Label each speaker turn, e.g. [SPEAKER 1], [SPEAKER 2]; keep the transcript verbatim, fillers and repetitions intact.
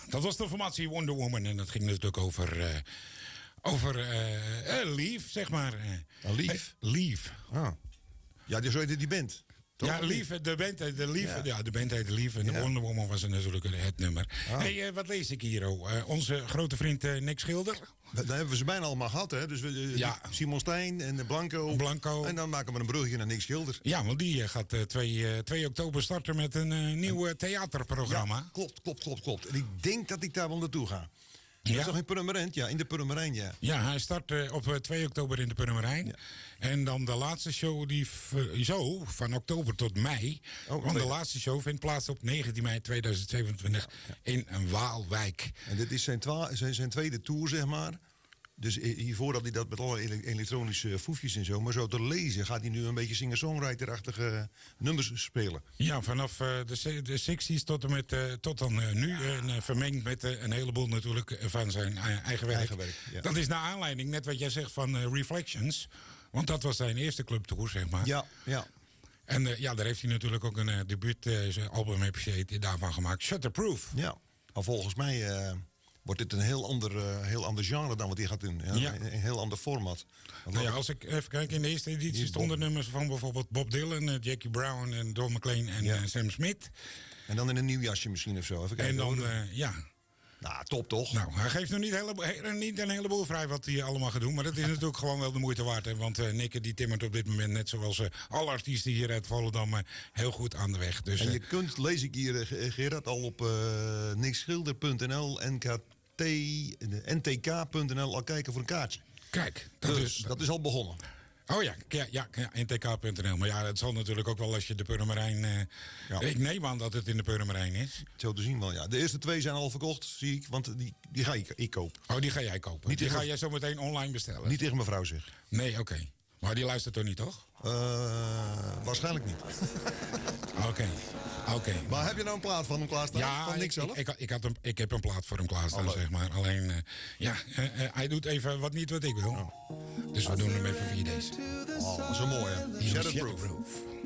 [SPEAKER 1] dat was de formatie Wonder Woman. En dat ging natuurlijk over... Uh, over uh, uh, Lief, zeg maar.
[SPEAKER 2] Uh, Lief?
[SPEAKER 1] Uh, Lief.
[SPEAKER 2] Ah. Ja, dus zo heet die band. Toch?
[SPEAKER 1] Ja, Lief, de band, de Lief, ja. ja, de band heet de Lief en de
[SPEAKER 2] ja.
[SPEAKER 1] Wonder Woman was natuurlijk het nummer. Ah. Hey, uh, wat lees ik hier, oh? Uh, onze grote vriend uh, Nick Schilder.
[SPEAKER 2] Daar hebben we ze bijna allemaal gehad, hè? Dus we, uh, ja. Simon Stein en Blanco.
[SPEAKER 1] Blanco.
[SPEAKER 2] En dan maken we een bruggetje naar Nick Schilder.
[SPEAKER 1] Ja, want die uh, gaat uh, twee oktober starten met een uh, nieuw uh, theaterprogramma.
[SPEAKER 2] Ja, klopt, klopt, klopt, klopt. En ik denk dat ik daar wel naartoe ga. Dat
[SPEAKER 1] ja.
[SPEAKER 2] is toch in Purmerend? Ja, in de Purmerijn, ja.
[SPEAKER 1] Ja, hij start uh, op uh, twee oktober in de Purmerijn. Ja. En dan de laatste show, die uh, zo, van oktober tot mei. Oh, want de laatste show vindt plaats op negentien mei tweeduizend zevenentwintig ja, ja. in een Waalwijk.
[SPEAKER 2] En dit is zijn, twa- zijn, zijn tweede tour, zeg maar. Dus hiervoor had hij dat met alle elektronische foefjes en zo. Maar zo te lezen gaat hij nu een beetje singer-songwriter-achtige nummers spelen.
[SPEAKER 1] Ja, vanaf uh, de, de zestig's tot en met uh, tot dan uh, nu. Uh, uh, vermengd met uh, een heleboel natuurlijk uh, van zijn uh, eigen werk.
[SPEAKER 2] Eigen werk ja. Dat
[SPEAKER 1] is naar aanleiding, net wat jij zegt, van uh, Reflections. Want dat was zijn eerste clubtour, zeg maar.
[SPEAKER 2] Ja, ja.
[SPEAKER 1] En uh, ja, daar heeft hij natuurlijk ook een uh, debuutalbum uh, daarvan gemaakt. Shutterproof.
[SPEAKER 2] Ja, maar volgens mij... Uh... wordt dit een heel ander, uh, heel ander genre dan wat hij gaat doen. Ja? Ja. Een, een heel ander format.
[SPEAKER 1] Nou ja, als ik even kijk, in de eerste editie stonden nummers van bijvoorbeeld Bob Dylan, uh, Jackie Brown en Don McLean en ja. uh, Sam Smith.
[SPEAKER 2] En dan in een nieuw jasje misschien of zo. Even kijken,
[SPEAKER 1] en dan, uh, ja...
[SPEAKER 2] Nou, top toch?
[SPEAKER 1] Nou, hij geeft nog niet, hele, niet een heleboel vrij wat hij allemaal gaat doen. Maar dat is natuurlijk gewoon wel de moeite waard. Hè? Want uh, Nick die timmert op dit moment, net zoals uh, alle artiesten hier uit Volendam, uh, heel goed aan de weg. Dus,
[SPEAKER 2] en je
[SPEAKER 1] uh,
[SPEAKER 2] kunt, lees ik hier, uh, Gerard, al op uh, nickschilder punt n l, N K T, N T K punt n l al kijken voor een kaartje.
[SPEAKER 1] Kijk, dat,
[SPEAKER 2] dus,
[SPEAKER 1] is,
[SPEAKER 2] dat is al begonnen.
[SPEAKER 1] Oh ja, ja, ja, ja N T K punt n l. Maar ja, het zal natuurlijk ook wel als je de Purmerijn... Uh, ja. Ik neem aan dat het in de Purmerijn is.
[SPEAKER 2] Zo te zien wel, ja. De eerste twee zijn al verkocht, zie ik. Want die, die ga ik, ik kopen.
[SPEAKER 1] Oh, die ga jij kopen? Niet die ga jij zo meteen online bestellen?
[SPEAKER 2] Niet tegen mevrouw zeg.
[SPEAKER 1] Nee, oké. Okay. Maar die luistert toch niet, toch?
[SPEAKER 2] Uh, waarschijnlijk niet.
[SPEAKER 1] Oké. Okay. Oké.
[SPEAKER 2] Okay. Maar heb je nou een plaat van hem klaarstaan?
[SPEAKER 1] Ja,
[SPEAKER 2] van niks
[SPEAKER 1] ik,
[SPEAKER 2] zelf?
[SPEAKER 1] Ik, ik, ik, had een, ik heb een plaat voor hem klaarstaan, oh, zeg maar. Alleen, uh, ja, uh, uh, hij doet even wat niet wat ik wil. Oh. Dus we doen hem even via deze.
[SPEAKER 2] Oh, dat is een mooie.
[SPEAKER 1] Shutterproof.